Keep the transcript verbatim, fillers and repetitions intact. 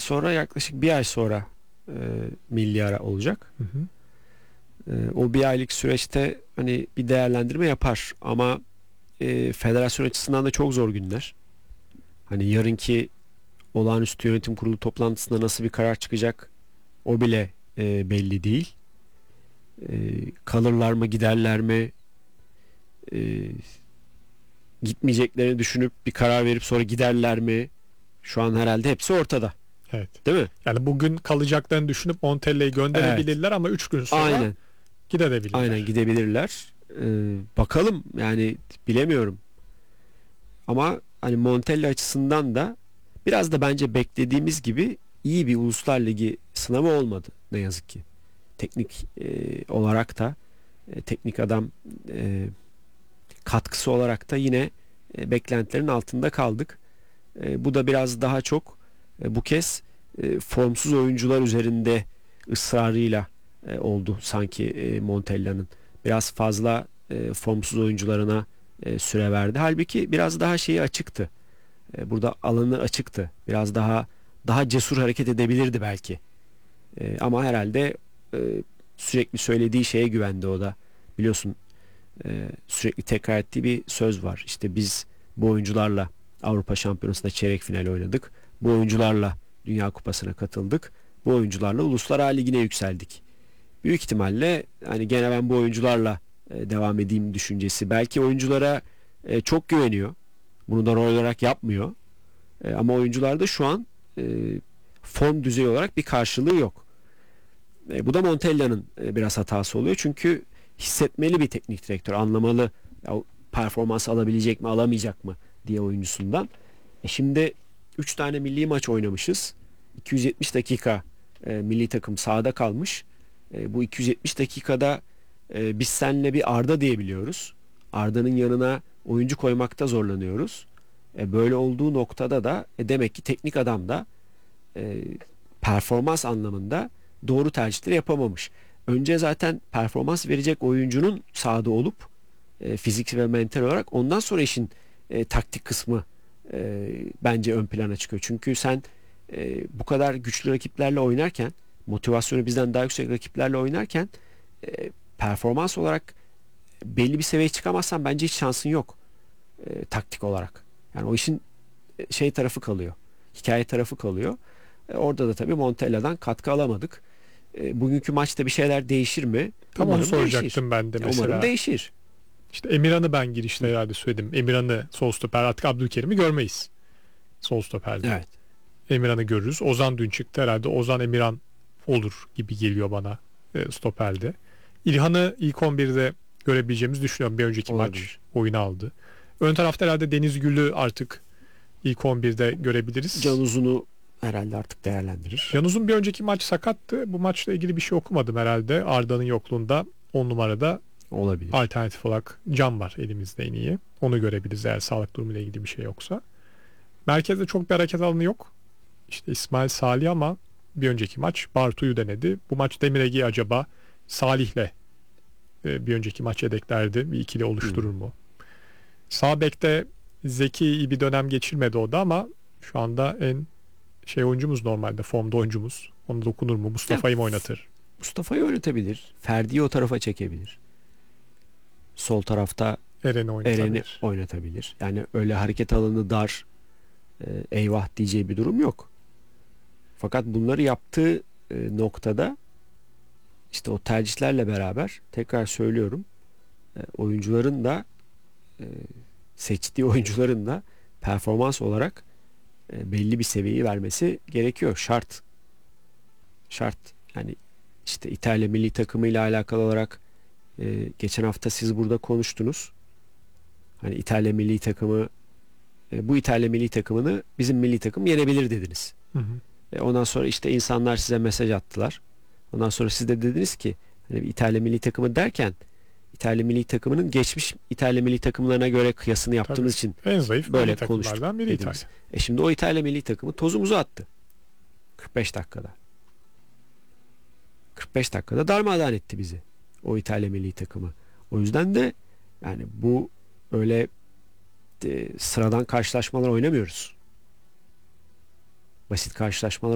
sonra yaklaşık bir ay sonra e, milli ara olacak. Hı hı. E, o bir aylık süreçte hani bir değerlendirme yapar ama e, federasyon açısından da çok zor günler. Hani yarınki olağanüstü yönetim kurulu toplantısında nasıl bir karar çıkacak o bile e, belli değil. E, kalırlar mı giderler mi? E, gitmeyeceklerini düşünüp bir karar verip sonra giderler mi? Şu an herhalde hepsi ortada. Evet. Değil mi? Yani bugün kalacaklarını düşünüp Montella'yı gönderebilirler ama üç gün sonra Aynen. gidebilirler. Aynen gidebilirler. Ee, bakalım yani bilemiyorum. Ama hani Montella açısından da biraz da bence beklediğimiz gibi iyi bir Uluslar Ligi sınavı olmadı ne yazık ki. Teknik e, olarak da e, teknik adam e, katkısı olarak da yine e, beklentilerin altında kaldık. E, bu da biraz daha çok e, bu kez e, formsuz oyuncular üzerinde ısrarıyla e, oldu sanki e, Montella'nın. Biraz fazla e, formsuz oyuncularına e, süre verdi. Halbuki biraz daha şeyi açıktı. E, burada alanı açıktı. Biraz daha daha cesur hareket edebilirdi belki. E, ama herhalde e, sürekli söylediği şeye güvendi o da. Biliyorsun e, sürekli tekrar ettiği bir söz var. İşte biz bu oyuncularla Avrupa Şampiyonası'nda çeyrek final oynadık. Bu oyuncularla Dünya Kupası'na katıldık. Bu oyuncularla Uluslar Ligi'ne yükseldik. Büyük ihtimalle hani gene ben bu oyuncularla e, devam edeyim düşüncesi. Belki oyunculara e, çok güveniyor. Bunu da rol olarak yapmıyor. E, ama oyuncularda şu an e, form düzeyi olarak bir karşılığı yok. E, bu da Montella'nın e, biraz hatası oluyor. Çünkü hissetmeli bir teknik direktör. Anlamalı ya, performans alabilecek mi alamayacak mı diye oyuncusundan. E şimdi üç tane milli maç oynamışız. iki yüz yetmiş dakika e, milli takım sahada kalmış. E, bu iki yüz yetmiş dakikada e, biz seninle bir Arda diyebiliyoruz. Arda'nın yanına oyuncu koymakta zorlanıyoruz. E, böyle olduğu noktada da e, demek ki teknik adam da e, performans anlamında doğru tercihleri yapamamış. Önce zaten performans verecek oyuncunun sahada olup e, fizik ve mental olarak ondan sonra işin e, taktik kısmı e, bence ön plana çıkıyor. Çünkü sen e, bu kadar güçlü rakiplerle oynarken, motivasyonu bizden daha yüksek rakiplerle oynarken e, performans olarak belli bir seviyeye çıkamazsan bence hiç şansın yok e, taktik olarak. Yani o işin e, şey tarafı kalıyor. Hikaye tarafı kalıyor. E, orada da tabii Montella'dan katkı alamadık. E, bugünkü maçta bir şeyler değişir mi? Tam onu Umarım değişir. soracaktım ben de Umarım mesela. değişir. İşte Emirhan'ı ben girişte herhalde söyledim. Emirhan'ı sol stoper, artık Abdülkerim'i görmeyiz sol stoperde. Evet. Emirhan'ı görürüz. Ozan dün çıktı herhalde. Ozan Emirhan olur gibi geliyor bana e, stoperde. İlhan'ı ilk on birde görebileceğimizi düşünüyorum. Bir önceki Olabilir. maç oyunu aldı. Ön tarafta herhalde Deniz Gül'ü artık ilk on birde görebiliriz. Can Uzun'u herhalde artık değerlendirir. Can Uzun bir önceki maç sakattı. Bu maçla ilgili bir şey okumadım herhalde. Arda'nın yokluğunda on numarada Olabilir. alternatif olarak Can var elimizde en iyi. Onu görebiliriz eğer sağlık durumuyla ilgili bir şey yoksa. Merkezde çok bir hareket alanı yok. İşte İsmail Salih ama bir önceki maç Bartu'yu denedi. Bu maç Demiregi acaba Salih'le e, bir önceki maç yedeklerdi. Bir ikili oluşturur mu? Sağ bekte Zeki iyi bir dönem geçirmedi o da ama şu anda en şey oyuncumuz, normalde formda oyuncumuz. Onu dokunur mu? Mustafa'yı mı oynatır? Mustafa'yı oynatabilir. Ferdi'yi o tarafa çekebilir. Sol tarafta Eren'i oynatabilir. Eren'i oynatabilir. Yani öyle hareket alanı dar, e, eyvah diyeceği bir durum yok. Fakat bunları yaptığı e, noktada işte o tercihlerle beraber tekrar söylüyorum e, oyuncuların da e, seçtiği oyuncuların da performans olarak e, belli bir seviyeyi vermesi gerekiyor. Şart. Şart. Yani işte İtalya milli takımı ile alakalı olarak e, geçen hafta siz burada konuştunuz. Hani İtalya milli takımı e, bu İtalya milli takımını bizim milli takım yenebilir dediniz. Hı hı. E, ondan sonra işte insanlar size mesaj attılar. Ondan sonra siz de dediniz ki hani İtalya milli takımı derken İtalya milli takımının geçmiş İtalya milli takımlarına göre kıyasını yaptığınız için en zayıf böyle milli konuştuk takımlardan biri dediniz. İtalya. E şimdi o İtalya milli takımı tozumuzu attı. kırk beş dakikada. kırk beş dakikada darmadağın etti bizi. O İtalya milli takımı. O yüzden de yani bu öyle e, sıradan karşılaşmalar oynamıyoruz. Basit karşılaşmalar